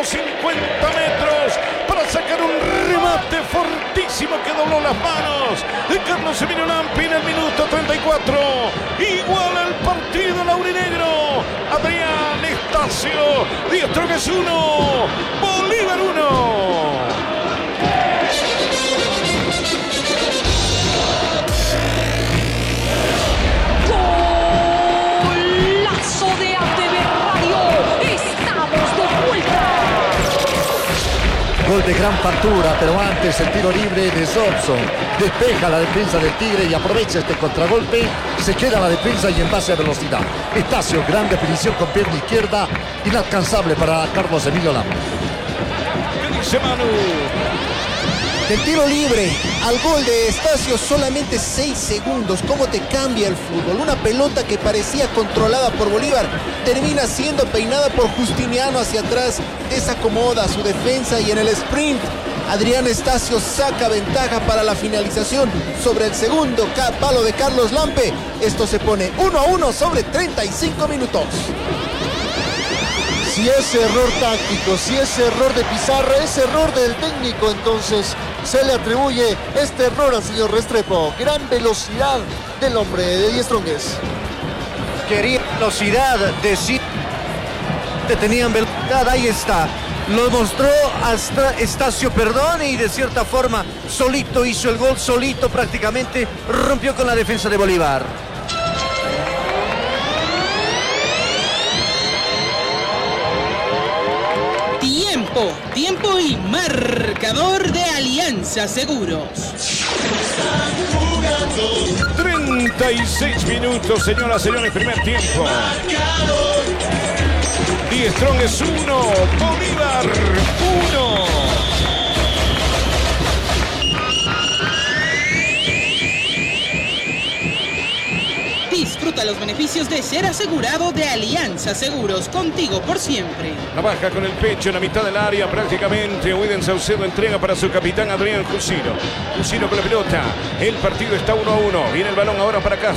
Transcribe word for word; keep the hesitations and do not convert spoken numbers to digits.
los cincuenta metros para sacar un remate fortísimo que dobló las manos de Carlos Emilio Lampi en el minuto treinta y cuatro. Iguala el partido laurinegro. Adrián Estacio, Die Strongest uno, Bolívar uno. Gol de gran factura, pero antes el tiro libre de Zorzo. Despeja la defensa del Tigre y aprovecha este contragolpe. Se queda la defensa y en base a velocidad. Estacio, gran definición con pierna izquierda. Inalcanzable para Carlos Emilio Lampi. ¿Qué dice Manu? Del tiro libre al gol de Estacio solamente seis segundos. ¿Cómo te cambia el fútbol? Una pelota que parecía controlada por Bolívar termina siendo peinada por Justiniano hacia atrás. Desacomoda su defensa y en el sprint Adrián Estacio saca ventaja para la finalización sobre el segundo palo de Carlos Lampe. Esto se pone uno a uno sobre treinta y cinco minutos. Si es error táctico, si es error de Pizarro, es error del técnico, entonces se le atribuye este error al señor Restrepo. Gran velocidad del hombre de Die Strongest. Quería velocidad, decir que tenían velocidad, ahí está. Lo mostró hasta Estacio, perdón, y de cierta forma solito hizo el gol, solito prácticamente rompió con la defensa de Bolívar. Tiempo, tiempo y marcador de Alianza Seguros. treinta y seis minutos, señoras y señores, primer tiempo. Die Strongest uno, Bolívar uno. Disfruta los beneficios de ser asegurado de Alianza Seguros, contigo por siempre. La baja con el pecho en la mitad del área prácticamente. Widen Saucedo entrega para su capitán Adrián Jusino. Jusino con la pelota. El partido está uno a uno. Viene el balón ahora para acá.